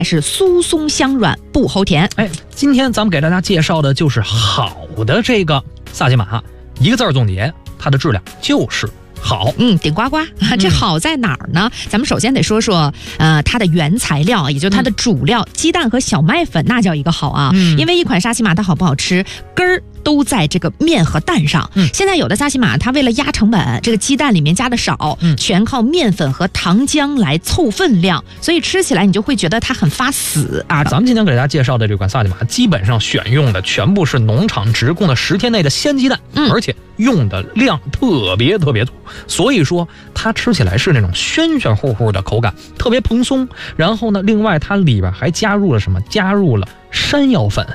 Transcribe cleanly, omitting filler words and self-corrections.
是酥松香软，不齁甜。 今天咱们给大家介绍的就是好的这个萨琪玛，一个字儿总结，它的质量就是好。 顶呱呱。这好在哪儿呢？咱们首先得说说它的原材料，也就是它的主料，鸡蛋和小麦粉，那叫一个好啊。因为一款沙琪玛它好不好吃，根儿都在这个面和蛋上。现在有的沙琪玛它为了压成本，这个鸡蛋里面加的少，全靠面粉和糖浆来凑分量，所以吃起来你就会觉得它很发死啊。 咱们今天给大家介绍的这款萨琪玛，基本上选用的全部是农场直供的10天内的鲜鸡蛋，而且用的量特别多，所以说它吃起来是那种暄乎乎的口感，特别蓬松。然后呢，另外它里边还加入了什么？加入了山药粉。